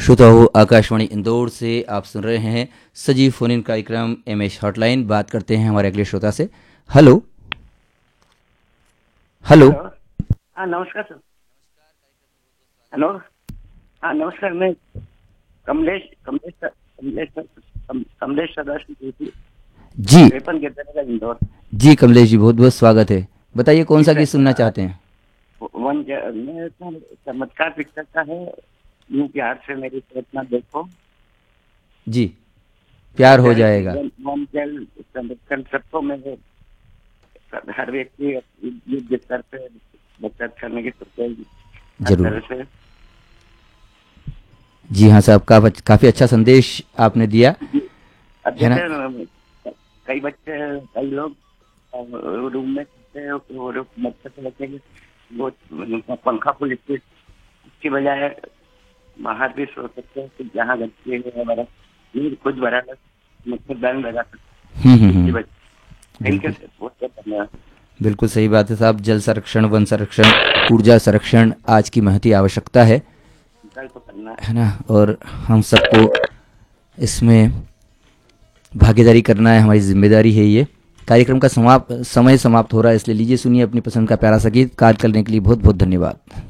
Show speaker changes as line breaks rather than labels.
श्रोताओं, आकाशवाणी इंदौर से आप सुन रहे हैं सजीव फोन इन कार्यक्रम एमएच हॉटलाइन। बात करते हैं हमारे अगले श्रोता से। Hello hello.
हेलो। हाँ नमस्कार सर। हेलो। हाँ नमस्कार, मैं कमलेश कमलेश कमलेश कमलेश सदाशिव
जी
रेपन कहते हैं इंदौर।
जी कमलेश जी, बहुत बहुत स्वागत है। बताइए कौन
जी
सा
सर,
गीत सुनना चाहते हैं।
मैं सर चमत्कार पिक्चर का है। यूं प्यार से मेरी प्रयत्न देखो।
जी, प्यार हो जाएगा।
वन जल चमत्कार सबको मैं हर व्यक्ति युद्ध स्तर पे बचत करने की हर
जरूर।
तरह से।
जी हाँ साहब, काफ़ी अच्छा संदेश आपने दिया
अब
है ना।
जैसे कई बच्चे, कई लोग रूम में सोते हैं और बच्चे तो बच्चे की वो पंखा फुल स्पीड की बजाय बाहर भी सो सकते हैं कि जहाँ गच्ची है हमारा नींद खुद भरा मच्छरदानी लगा सकते बच्चे। थैंक यू
बिल्कुल
सर, बहुत बहुत धन्यवाद।
बिल्कुल सही बात है साहब। जल संरक्षण, वन संरक्षण, ऊर्जा संरक्षण आज की महती आवश्यकता
कल तो करना
है ना। और हम सबको इसमें भागीदारी करना है, हमारी जिम्मेदारी है ये। कार्यक्रम का समय समाप्त हो रहा है, इसलिए लीजिए सुनिए अपनी पसंद का प्यारा सा गीत। कार्य करने के लिए बहुत बहुत धन्यवाद।